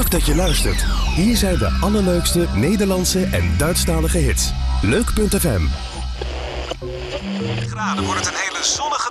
Leuk dat je luistert. Hier zijn de allerleukste Nederlandse en Duitsstalige hits. Leuk.fm. Graden wordt het een hele zonnige